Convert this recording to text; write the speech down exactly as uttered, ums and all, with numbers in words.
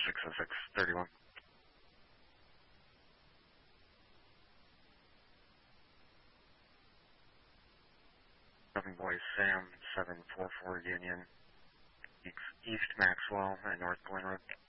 six oh six thirty-one. Seven Boys Sam, seven four four Union, East Maxwell and North Glen Road.